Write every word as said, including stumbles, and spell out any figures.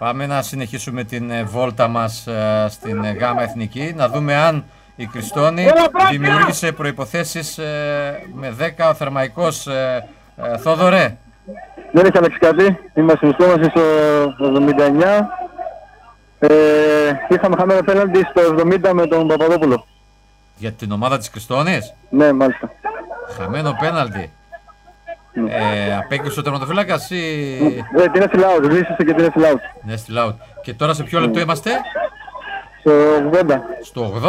Πάμε να συνεχίσουμε την ε, βόλτα μας ε, στην ε, Γάμα Εθνική, να δούμε αν η Κριστόνη δημιούργησε προϋποθέσεις ε, με δέκα ο Θερμαϊκός. ε, ε, Θόδωρε. Δεν έχει αλλάξει κάτι. Είμαστε στο εβδομήντα εννιά. Ε, είχαμε χαμένο πέναλτι στο εβδομήντα με τον Παπαδόπουλο. Για την ομάδα της Κριστόνης. Ναι, μάλιστα. Χαμένο πέναλτι. Ε, απέκλεισε ο τερματοφύλακας ή... Ε, την έφυλα out. Βρίσκεσαι και την έφυλα out. Ναι, στη Λάουτ. Και τώρα σε ποιο λεπτό είμαστε? Στο ογδόντα. Στο ογδόντα.